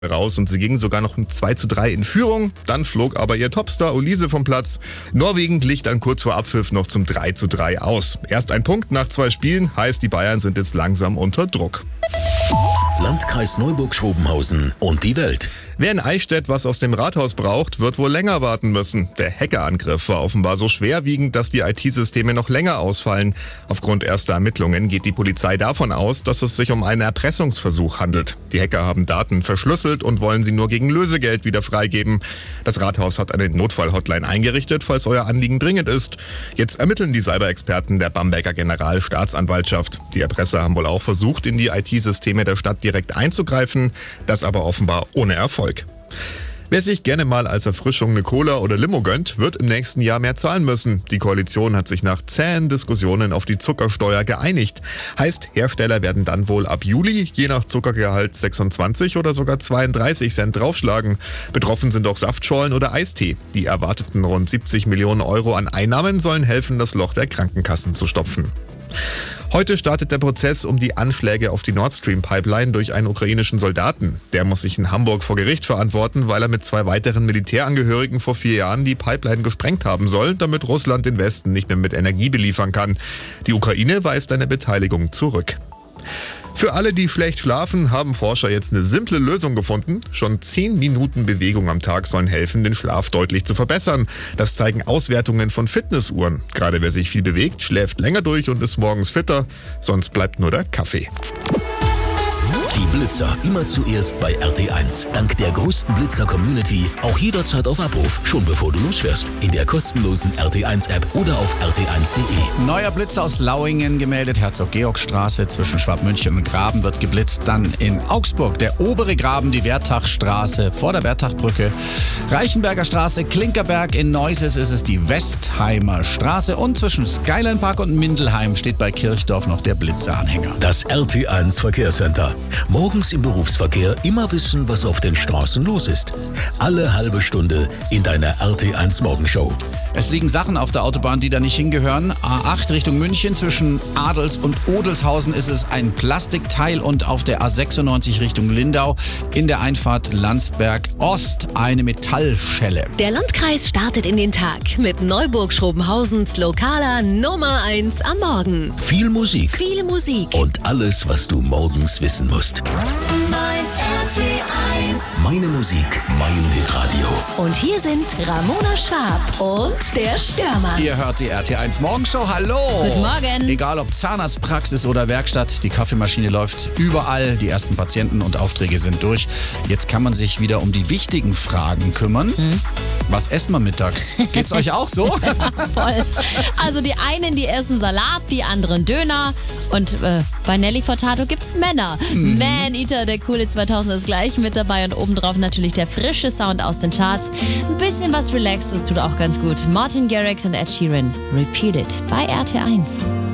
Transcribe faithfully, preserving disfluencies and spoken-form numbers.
raus und sie ging sogar noch mit zwei zu drei in Führung. Dann flog aber ihr Topstar Olise vom Platz. Norwegen glich dann kurz vor Abpfiff noch zum drei zu drei aus. Erst ein Punkt nach zwei Spielen, heißt die Bayern sind jetzt langsam unter Druck. Landkreis Neuburg-Schrobenhausen und die Welt. Wer in Eichstätt was aus dem Rathaus braucht, wird wohl länger warten müssen. Der Hackerangriff war offenbar so schwerwiegend, dass die I T-Systeme noch länger ausfallen. Aufgrund erster Ermittlungen geht die Polizei davon aus, dass es sich um einen Erpressungsversuch handelt. Die Hacker haben Daten verschlüsselt und wollen sie nur gegen Lösegeld wieder freigeben. Das Rathaus hat eine Notfall-Hotline eingerichtet, falls euer Anliegen dringend ist. Jetzt ermitteln die Cyberexperten der Bamberger Generalstaatsanwaltschaft. Die Erpresser haben wohl auch versucht, in die I T-Systeme der Stadt direkt einzugreifen, das aber offenbar ohne Erfolg. Wer sich gerne mal als Erfrischung eine Cola oder Limo gönnt, wird im nächsten Jahr mehr zahlen müssen. Die Koalition hat sich nach zähen Diskussionen auf die Zuckersteuer geeinigt. Heißt, Hersteller werden dann wohl ab Juli je nach Zuckergehalt sechsundzwanzig oder sogar zweiunddreißig Cent draufschlagen. Betroffen sind auch Saftschorlen oder Eistee. Die erwarteten rund siebzig Millionen Euro an Einnahmen sollen helfen, das Loch der Krankenkassen zu stopfen. Heute startet der Prozess um die Anschläge auf die Nord Stream Pipeline durch einen ukrainischen Soldaten. Der muss sich in Hamburg vor Gericht verantworten, weil er mit zwei weiteren Militärangehörigen vor vier Jahren die Pipeline gesprengt haben soll, damit Russland den Westen nicht mehr mit Energie beliefern kann. Die Ukraine weist eine Beteiligung zurück. Für alle, die schlecht schlafen, haben Forscher jetzt eine simple Lösung gefunden. Schon zehn Minuten Bewegung am Tag sollen helfen, den Schlaf deutlich zu verbessern. Das zeigen Auswertungen von Fitnessuhren. Gerade wer sich viel bewegt, schläft länger durch und ist morgens fitter. Sonst bleibt nur der Kaffee. Die Blitzer immer zuerst bei R T eins. Dank der größten Blitzer-Community auch jederzeit auf Abruf, schon bevor du losfährst. In der kostenlosen R T eins App oder auf r t eins punkt de. Neuer Blitzer aus Lauingen gemeldet. Herzog-Georg-Straße zwischen Schwabmünchen und Graben wird geblitzt. Dann in Augsburg der obere Graben, die Wertachstraße vor der Wertachbrücke. Reichenberger Straße, Klinkerberg. In Neuses ist es die Westheimer Straße. Und zwischen Skyline Park und Mindelheim steht bei Kirchdorf noch der Blitzeranhänger. Das R T eins Verkehrscenter. Morgens im Berufsverkehr immer wissen, was auf den Straßen los ist. Alle halbe Stunde in deiner R T eins Morgenshow. Es liegen Sachen auf der Autobahn, die da nicht hingehören. A acht Richtung München, zwischen Adels und Odelshausen ist es ein Plastikteil und auf der A sechsundneunzig Richtung Lindau in der Einfahrt Landsberg Ost eine Metallschelle. Der Landkreis startet in den Tag mit Neuburg-Schrobenhausens lokaler Nummer eins am Morgen. Viel Musik. Viel Musik. Und alles, was du morgens wissen musst. Mein R T eins. Meine Musik, mein Hitradio. Und hier sind Ramona Schwab und der Störmann. Ihr hört die R T eins Morgenshow. Hallo. Guten Morgen. Egal ob Zahnarztpraxis oder Werkstatt, die Kaffeemaschine läuft überall. Die ersten Patienten und Aufträge sind durch. Jetzt kann man sich wieder um die wichtigen Fragen kümmern. Hm. Was essen wir mittags? Geht's euch auch so? Voll. Also die einen, die essen Salat, die anderen Döner. Und äh, bei Nelly Furtado gibt's Männer. Mhm. Man Eater, der coole zweitausend ist gleich mit dabei. Und obendrauf natürlich der frische Sound aus den Charts. Ein bisschen was Relaxes tut auch ganz gut. Martin Garrix und Ed Sheeran. Repeat It bei R T eins.